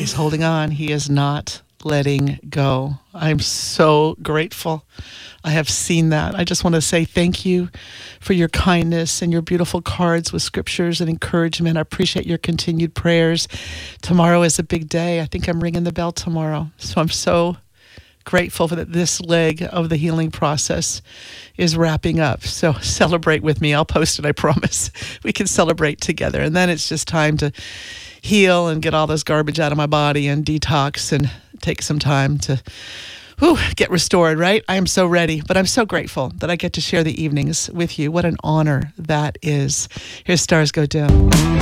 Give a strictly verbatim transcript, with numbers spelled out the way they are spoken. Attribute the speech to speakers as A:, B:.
A: He's holding on. He is not letting go. I'm so grateful. I have seen that. I just want to say thank you for your kindness and your beautiful cards with scriptures and encouragement. I appreciate your continued prayers. Tomorrow is a big day. I think I'm ringing the bell tomorrow. So I'm so grateful for that this leg of the healing process is wrapping up. So celebrate with me. I'll post it, I promise. We can celebrate together. And then it's just time to heal and get all this garbage out of my body and detox and take some time to whew, get restored, right? I am so ready, but I'm so grateful that I get to share the evenings with you. What an honor that is. Here's Stars Go Dim.